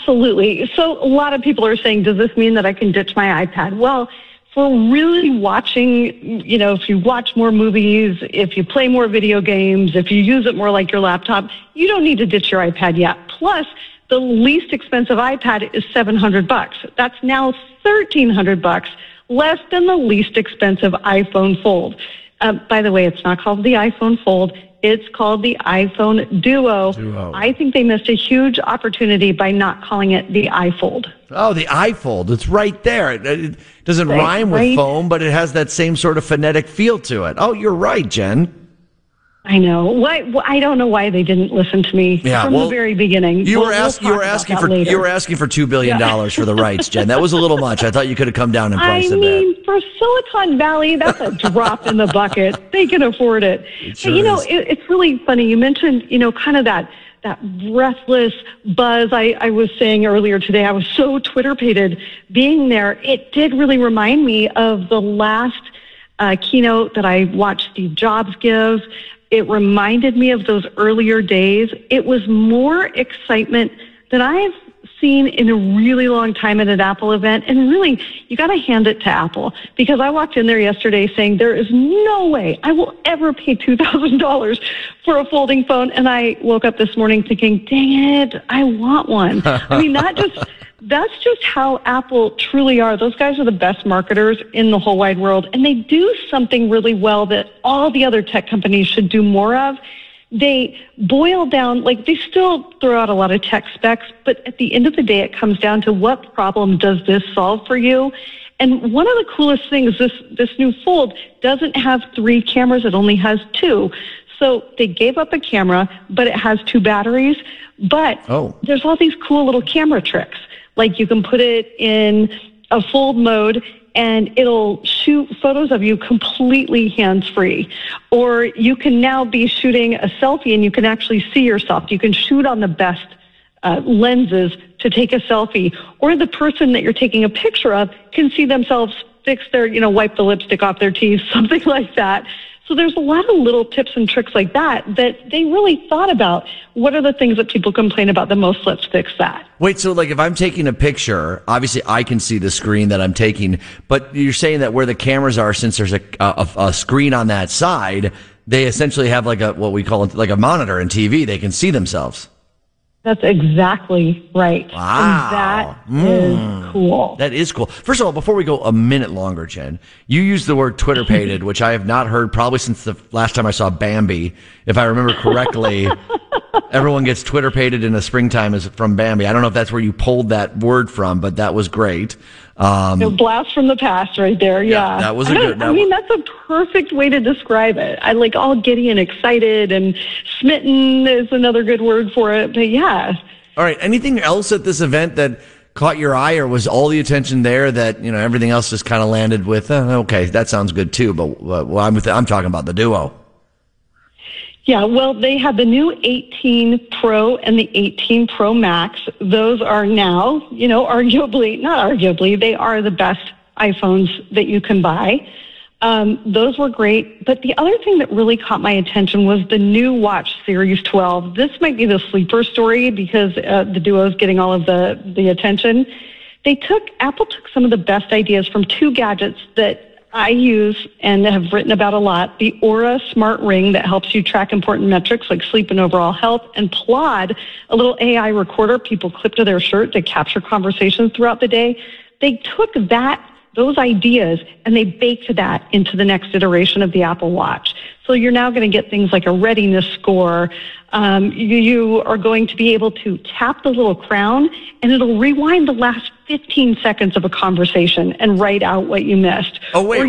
Absolutely. So a lot of people are saying, does this mean that I can ditch my iPad? Well, for really watching, if you watch more movies, if you play more video games, if you use it more like your laptop, you don't need to ditch your iPad yet. Plus, the least expensive iPad is $700. That's now $1,300, less than the least expensive iPhone Fold. By the way, it's not called the iPhone Fold. It's called the iPhone Duo. I think they missed a huge opportunity by not calling it the iFold. Oh, the iFold. It's right there. It doesn't rhyme with foam, but it has that same sort of phonetic feel to it. Oh, you're right, Jen. I know. I don't know why they didn't listen to me from the very beginning. You were asking for $2 billion for the rights, Jen. That was a little much. I thought you could have come down in price a bit. For Silicon Valley, that's a drop in the bucket. They can afford it. But, it's really funny. You mentioned, kind of that breathless buzz I was saying earlier today. I was so Twitter-pated being there. It did really remind me of the last keynote that I watched Steve Jobs give. It reminded me of those earlier days. It was more excitement than I've seen in a really long time at an Apple event. And really, you got to hand it to Apple, because I walked in there yesterday saying there is no way I will ever pay $2,000 for a folding phone. And I woke up this morning thinking, dang it, I want one. I mean, that's just how Apple truly are. Those guys are the best marketers in the whole wide world. And they do something really well that all the other tech companies should do more of. They boil down, they still throw out a lot of tech specs, but at the end of the day, it comes down to what problem does this solve for you? And one of the coolest things, this new Fold doesn't have 3 cameras. It only has 2. So they gave up a camera, but it has 2 batteries. But there's all these cool little camera tricks. Like you can put it in a fold mode and it'll shoot photos of you completely hands-free. Or you can now be shooting a selfie and you can actually see yourself. You can shoot on the best lenses to take a selfie. Or the person that you're taking a picture of can see themselves fix their, wipe the lipstick off their teeth, something like that. So there's a lot of little tips and tricks like that they really thought about. What are the things that people complain about the most? Let's fix that. Wait, so if I'm taking a picture, obviously I can see the screen that I'm taking, but you're saying that where the cameras are, since there's a screen on that side, they essentially have what we call a monitor in TV. They can see themselves. That's exactly right. Wow. And that is cool. That is cool. First of all, before we go a minute longer, Jen, you used the word Twitter-pated, which I have not heard probably since the last time I saw Bambi. If I remember correctly, everyone gets Twitter-pated in the springtime is from Bambi. I don't know if that's where you pulled that word from, but that was great. A blast from the past right there. Yeah. That was that's a perfect way to describe it. I all giddy and excited, and smitten is another good word for it. But yeah. All right. Anything else at this event that caught your eye, or was all the attention there that, everything else just kind of landed with, okay, that sounds good too. But I'm talking about the Duo. Yeah, well, they have the new 18 Pro and the 18 Pro Max. Those are now, not arguably, they are the best iPhones that you can buy. Those were great. But the other thing that really caught my attention was the new Watch Series 12. This might be the sleeper story because the Duo is getting all of the attention. Apple took some of the best ideas from 2 gadgets that I use and have written about a lot: the Aura Smart Ring that helps you track important metrics like sleep and overall health, and Plod, a little AI recorder people clip to their shirt to capture conversations throughout the day. They took those ideas and they baked that into the next iteration of the Apple Watch. So you're now going to get things like a readiness score. You are going to be able to tap the little crown and it'll rewind the last 15 seconds of a conversation and write out what you missed. Oh, wait,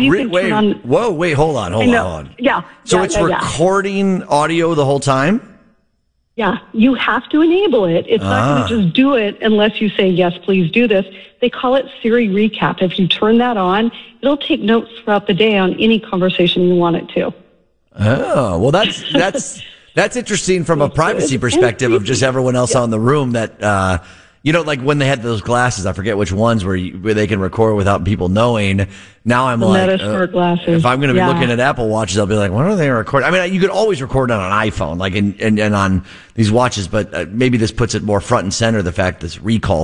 hold on. Yeah. So it's recording audio the whole time? Yeah, you have to enable it. It's not going to just do it unless you say, yes, please do this. They call it Siri Recap. If you turn that on, it'll take notes throughout the day on any conversation you want it to. Oh, well, that's interesting from a privacy perspective of just everyone else on the room that, like when they had those glasses, I forget which ones where they can record without people knowing. Now I'm Meta glasses. If I'm going to be looking at Apple Watches, I'll be like, what are they recording? I mean, you could always record on an iPhone, and on these watches, but maybe this puts it more front and center, the fact this recall